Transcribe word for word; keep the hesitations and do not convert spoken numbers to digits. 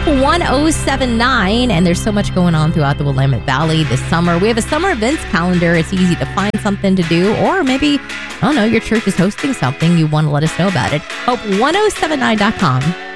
one oh seven point nine, and there's so much going on throughout the Willamette Valley this summer. We have a summer events calendar. It's easy to find something to do, or maybe, I don't know, your church is hosting something. You want to let us know about it. Hope one oh seven nine dot com.